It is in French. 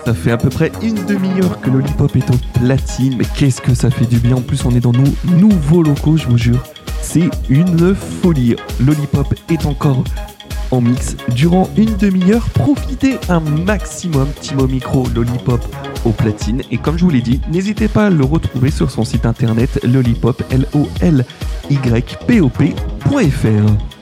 Ça fait à peu près une demi-heure que Lollipop est au platine, mais qu'est-ce que ça fait du bien. En plus, on est dans nos nouveaux locaux, je vous jure. C'est une folie. Lollipop est encore en mix durant une demi-heure. Profitez un maximum. Team Omicro, Lollipop au platine. Et comme je vous l'ai dit, n'hésitez pas à le retrouver sur son site internet lollipop, LOLYPOP.fr.